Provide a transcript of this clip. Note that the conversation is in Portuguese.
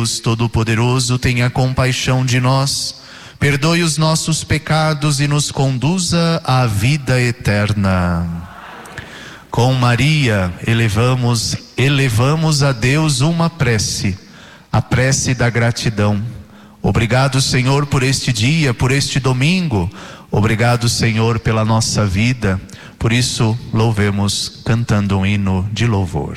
Deus Todo-Poderoso, tenha compaixão de nós, perdoe os nossos pecados e nos conduza à vida eterna. Com Maria, elevamos a Deus uma prece, a prece da gratidão. Obrigado, Senhor, por este dia, por este domingo. Obrigado, Senhor, pela nossa vida. Por isso, louvemos cantando um hino de louvor.